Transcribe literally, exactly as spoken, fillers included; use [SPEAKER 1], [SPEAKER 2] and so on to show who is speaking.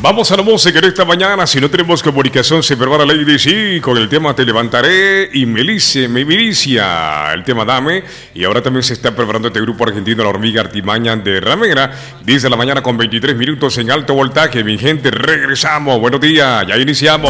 [SPEAKER 1] Vamos a la música en esta mañana. Si no tenemos comunicación, se prepara Lady sí con el tema Te Levantaré y Milicia, mi milicia, el tema Dame. Y ahora también se está preparando este grupo argentino, La Hormiga Artimaña de Ramera. diez de la mañana con veintitrés minutos en alto voltaje. Mi gente, regresamos. Buenos días, ya iniciamos.